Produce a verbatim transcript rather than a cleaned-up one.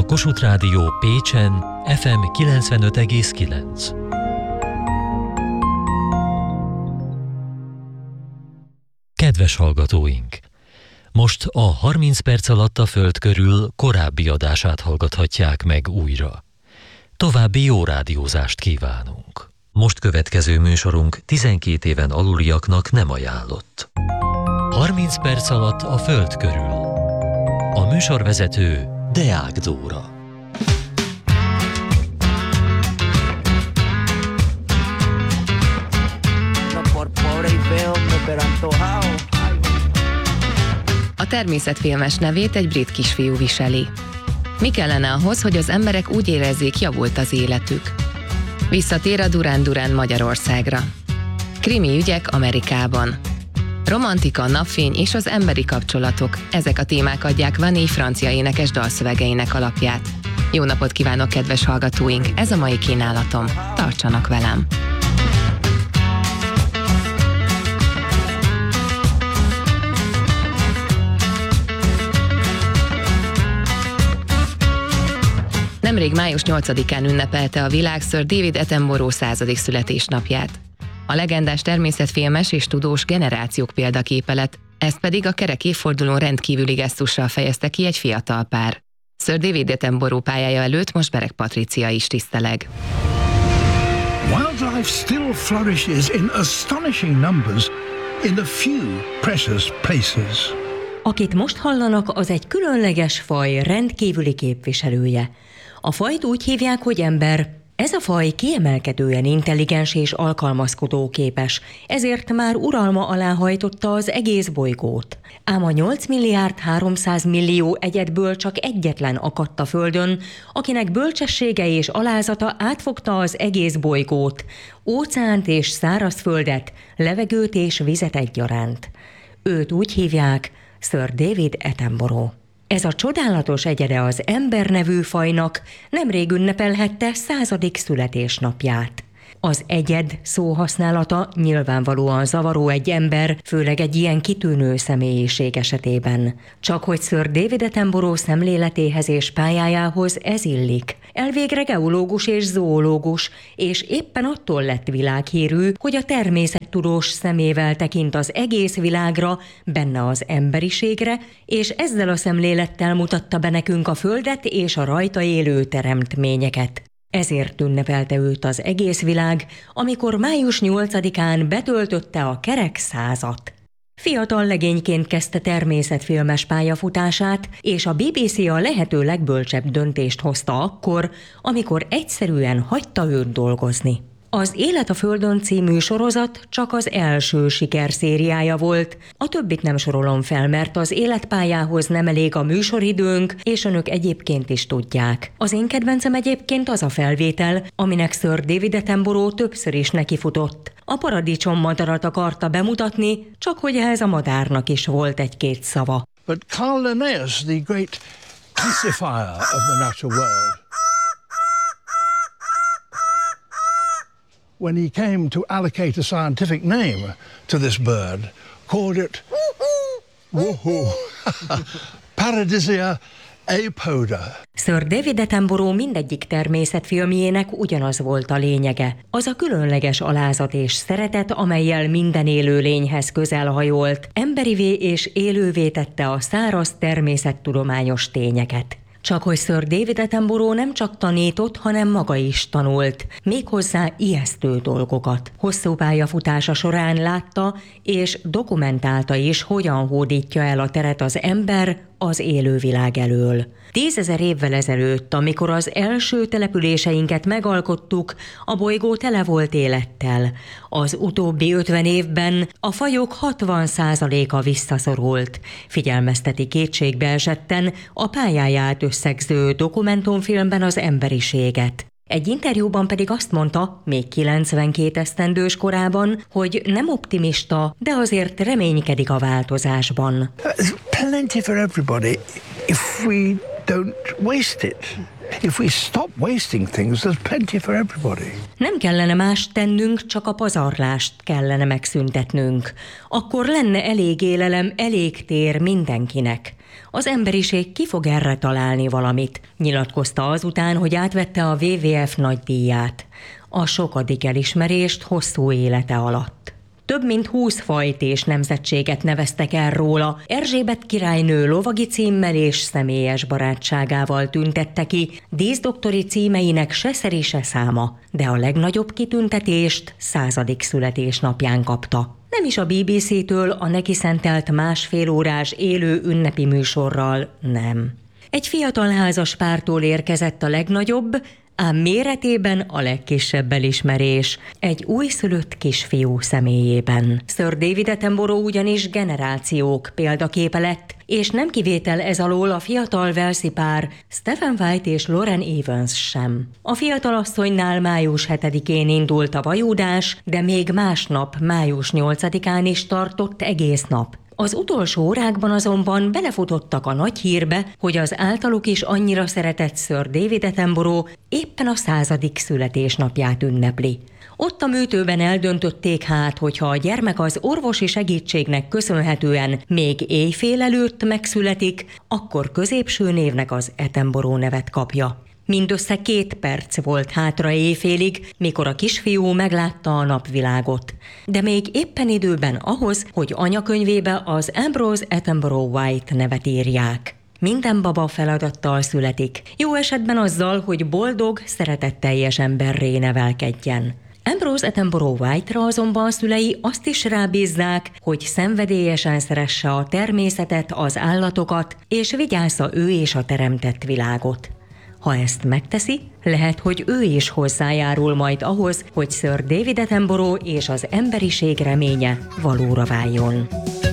Kossuth Rádió Pécsen ef em kilencvenöt egész kilenc. Kedves hallgatóink! Most a harminc perc alatt a Föld körül korábbi adását hallgathatják meg újra. További jó rádiózást kívánunk! Most következő műsorunk tizenkét éven aluliaknak nem ajánlott. harminc perc alatt a Föld körül. A műsorvezető Deák Dóra. A természetfilmes nevét egy brit kisfiú viseli. Mi kellene ahhoz, hogy az emberek úgy érezzék, javult az életük? Visszatér a Duran Duran Magyarországra. Krimi ügyek Amerikában. Romantika, napfény és az emberi kapcsolatok, ezek a témák adják Vanille francia énekes dalszövegeinek alapját. Jó napot kívánok, kedves hallgatóink! Ez a mai kínálatom. Tartsanak velem! Nemrég május nyolcadikán ünnepelte a világ Sir David Attenborough századik születésnapját. A legendás természetfilmes és tudós generációk példaképe lett, ezt pedig a kerek évfordulón rendkívüli gesztussal fejezte ki egy fiatal pár. Sir David Attenborough pályája előtt most Bereg Patricia is tiszteleg. Wildlife still flourishes in astonishing numbers in a few precious places. Akit most hallanak, az egy különleges faj rendkívüli képviselője. A fajt úgy hívják, hogy ember. Ez a faj kiemelkedően intelligens és alkalmazkodóképes, ezért már uralma alá hajtotta az egész bolygót. Ám a nyolc milliárd háromszáz millió egyedből csak egyetlen akadt a Földön, akinek bölcsessége és alázata átfogta az egész bolygót, óceánt és szárazföldet, levegőt és vizet egyaránt. Őt úgy hívják Sir David Attenborough. Ez a csodálatos egyede az ember nevű fajnak nemrég ünnepelhette századik születésnapját. Az egyed szóhasználata nyilvánvalóan zavaró egy ember, főleg egy ilyen kitűnő személyiség esetében. Csak hogy Sir David Attenborough szemléletéhez és pályájához ez illik. Elvégre geológus és zoológus, és éppen attól lett világhírű, hogy a természettudós szemével tekint az egész világra, benne az emberiségre, és ezzel a szemlélettel mutatta be nekünk a Földet és a rajta élő teremtményeket. Ezért ünnepelte őt az egész világ, amikor május nyolcadikán betöltötte a kerek százat. Fiatal legényként kezdte természetfilmes pályafutását, és a bé bé cé a lehető legbölcsebb döntést hozta akkor, amikor egyszerűen hagyta őt dolgozni. Az Élet a Földön című sorozat csak az első sikerszériája volt, a többit nem sorolom fel, mert az életpályához nem elég a műsoridőnk, és önök egyébként is tudják. Az én kedvencem egyébként az a felvétel, aminek Sir David Attenborough többször is nekifutott. A paradicsommadarat akarta bemutatni, csak hogy ehhez a madárnak is volt egy-két szava. But Carl Linnaeus, the great classifier of the natural world, when he came to allocate a scientific name to this bird, called it woohoo, Paradisia apoda. Sir David Attenborough mindegyik természetfilmjének ugyanaz volt a lényege. Az a különleges alázat és szeretet, amellyel minden élőlényhez közelhajolt, emberivé és élővé tette a száraz természettudományos tényeket. Csak hogy Sir David Attenborough nem csak tanított, hanem maga is tanult, méghozzá ijesztő dolgokat. Hosszú pályafutása során látta és dokumentálta is, hogyan hódítja el a teret az ember az élővilág elől. Tízezer évvel ezelőtt, amikor az első településeinket megalkottuk, a bolygó tele volt élettel. Az utóbbi ötven évben a fajok hatvan százaléka visszaszorult. Figyelmezteti kétségbeesetten a pályáját összegző dokumentumfilmben az emberiséget. Egy interjúban pedig azt mondta, még kilencvenkét esztendős korában, hogy nem optimista, de azért reménykedik a változásban. There's plenty for everybody if we don't waste it. If we stop wasting things, there's plenty for everybody. Nem kellene más tennünk, csak a pazarlást kellene megszüntetnünk. Akkor lenne elég élelem, elég tér mindenkinek. Az emberiség ki fog erre találni valamit, nyilatkozta azután, hogy átvette a dupla vé vé ef nagydíját, a sokadik elismerést hosszú élete alatt. Több mint húsz fajt és nemzetséget neveztek el róla, Erzsébet királynő lovagi címmel és személyes barátságával tüntette ki, díszdoktori címeinek se szeri se száma, de a legnagyobb kitüntetést századik születésnapján kapta. Nem is a bé bé cé-től a neki szentelt másfél órás élő ünnepi műsorral, nem. Egy fiatal házaspártól érkezett a legnagyobb, ám méretében a legkisebb elismerés, egy újszülött kisfiú személyében. Sir David Attenborough ugyanis generációk példaképe lett, és nem kivétel ez alól a fiatal walesi pár Stephen White és Lauren Evans sem. A fiatalasszonynál május hetedikén indult a vajúdás, de még másnap, május nyolcadikán is tartott egész nap. Az utolsó órákban azonban belefutottak a nagy hírbe, hogy az általuk is annyira szeretett Sir David Attenborough éppen a századik születésnapját ünnepli. Ott a műtőben eldöntötték hát, hogyha a gyermek az orvosi segítségnek köszönhetően még éjfél előtt megszületik, akkor középső névnek az Attenborough nevet kapja. Mindössze két perc volt hátra éjfélig, mikor a kisfiú meglátta a napvilágot. De még éppen időben ahhoz, hogy anyakönyvébe az Ambrose Attenborough White nevet írják. Minden baba feladattal születik, jó esetben azzal, hogy boldog, szeretetteljes emberré nevelkedjen. Ambrose Attenborough White-ra azonban szülei azt is rábízzák, hogy szenvedélyesen szeresse a természetet, az állatokat, és vigyázza ő és a teremtett világot. Ha ezt megteszi, lehet, hogy ő is hozzájárul majd ahhoz, hogy Sir David Attenborough és az emberiség reménye valóra váljon.